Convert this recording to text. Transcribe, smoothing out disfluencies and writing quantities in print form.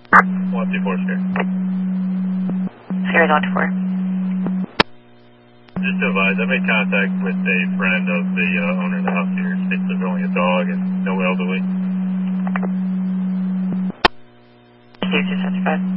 124 Sierra. Sierra 124. Just to advise, I made contact with a friend of the owner of the house here. States there's only a dog and no elderly. Q275.